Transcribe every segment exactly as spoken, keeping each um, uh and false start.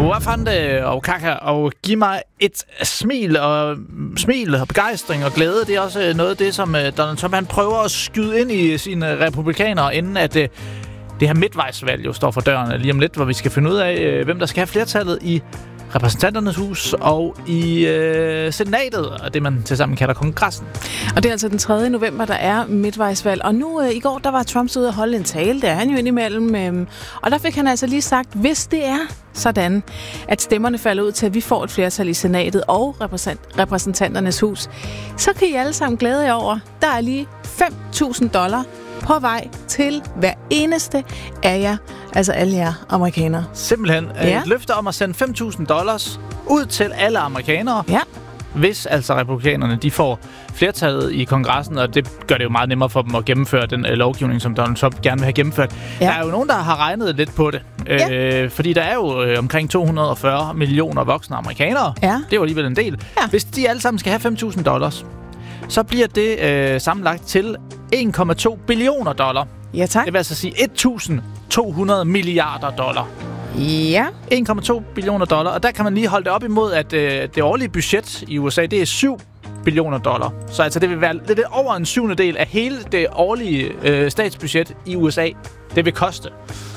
Wafande og Kaka, og giv mig et smil og smil og begejstring og glæde. Det er også noget af det, som Donald Trump han prøver at skyde ind i sine republikanere, inden at det her midtvejsvalg jo står for døren lige om lidt, hvor vi skal finde ud af, hvem der skal have flertallet i repræsentanternes hus og i øh, senatet, og det man tilsammen kalder kongressen. Og det er altså den tredje november, der er midtvejsvalg. Og nu øh, i går, der var Trump ude at holde en tale, der er han jo indimellem. Øh, og der fik han altså lige sagt, hvis det er sådan, at stemmerne falder ud til, at vi får et flertal i senatet og repræsent- repræsentanternes hus, så kan I alle sammen glæde jer over, der er lige fem tusind dollar på vej til hver eneste af jer, altså alle jer amerikanere. Simpelthen ja. Et løfte om at sende fem tusind dollars ud til alle amerikanere, ja. hvis altså republikanerne de får flertallet i kongressen, og det gør det jo meget nemmere for dem at gennemføre den øh, lovgivning, som Donald Trump gerne vil have gennemført. Ja. Der er jo nogen, der har regnet lidt på det, ja. øh, fordi der er jo øh, omkring to hundrede og fyrre millioner voksne amerikanere. Ja. Det er jo alligevel en del. Ja. Hvis de alle sammen skal have fem tusind dollars, så bliver det øh, sammenlagt til en komma to billioner dollar. Ja, tak. Det vil altså sige et tusind to hundrede milliarder dollar. Ja. en komma to billioner dollar, og der kan man lige holde det op imod, at øh, det årlige budget i U S A, det er syv billioner dollar. Så altså, det vil være lidt over en syvende del af hele det årlige øh, statsbudget i U S A. Det vil koste.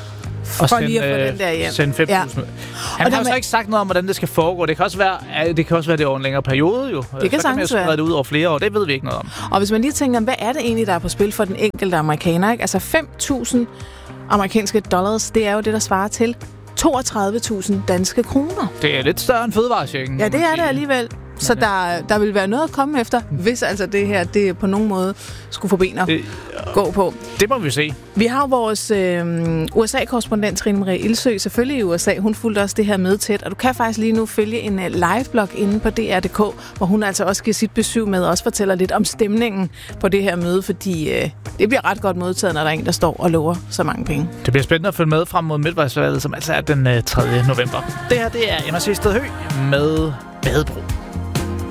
For sende, lige at få øh, den der hjem. Sende fem tusind. Ja. Han har jo så ikke sagt noget om, hvordan det skal foregå. Det kan også være, det kan også være det over en længere periode, jo. Det kan så kan man jo sprede det ud over flere år. Det ved vi ikke noget om. Og hvis man lige tænker, hvad er det egentlig, der er på spil for den enkelte amerikaner? Ikke? Altså fem tusind amerikanske dollars, det er jo det, der svarer til toogtredive tusind danske kroner. Det er lidt større end fødevarechecken. Ja, det er det alligevel. Så der, der vil være noget at komme efter, hvis altså det her det på nogen måde skulle få ben at gå på. Det må vi se. Vi har vores øh, U S A-korrespondent Trine Marie Ildsø, selvfølgelig i U S A. Hun fulgte også det her med tæt, og du kan faktisk lige nu følge en uh, live-blog inde på D R punktum d k, hvor hun altså også giver sit besøg med og også fortæller lidt om stemningen på det her møde, fordi øh, det bliver ret godt modtaget, når der er en, der står og lover så mange penge. Det bliver spændende at følge med frem mod midtvejsvalget, som altså er den uh, tredje november. Det her, det er M S C Sted Hø med Badebro.